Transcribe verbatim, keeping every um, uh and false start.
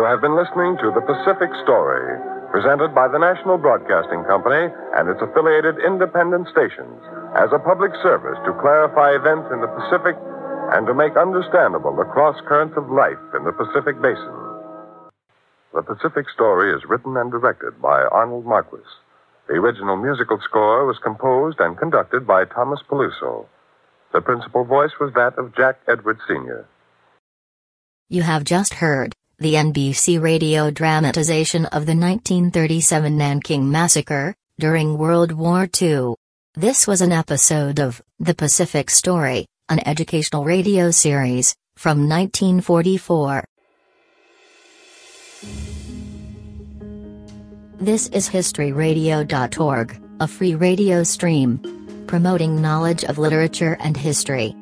have been listening to The Pacific Story, presented by the National Broadcasting Company and its affiliated independent stations as a public service to clarify events in the Pacific and to make understandable the cross currents of life in the Pacific Basin. The Pacific Story is written and directed by Arnold Marquis. The original musical score was composed and conducted by Thomas Peluso. The principal voice was that of Jack Edwards, Senior You have just heard the N B C radio dramatization of the nineteen thirty-seven Nanking Massacre during World War Two. This was an episode of The Pacific Story, an educational radio series from nineteen forty-four. This is history radio dot org, a free radio stream promoting knowledge of literature and history.